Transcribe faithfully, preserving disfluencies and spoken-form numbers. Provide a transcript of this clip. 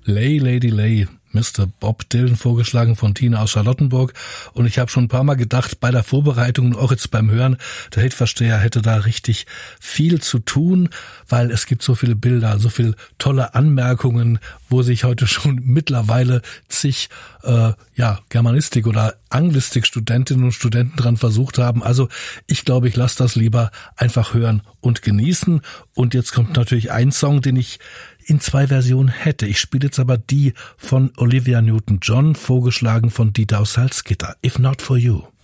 Lay, Lady Lay, Mister Bob Dylan, vorgeschlagen von Tina aus Charlottenburg. Und ich habe schon ein paar Mal gedacht, bei der Vorbereitung und auch jetzt beim Hören, der Hitversteher hätte da richtig viel zu tun, weil es gibt so viele Bilder, so viele tolle Anmerkungen, wo sich heute schon mittlerweile zig äh, ja Germanistik- oder Anglistik-Studentinnen und Studenten dran versucht haben. Also ich glaube, ich lasse das lieber einfach hören und genießen. Und jetzt kommt natürlich ein Song, den ich in zwei Versionen hätte. Ich spiele jetzt aber die von Olivia Newton-John, vorgeschlagen von Dieter aus Salzgitter. If Not For You.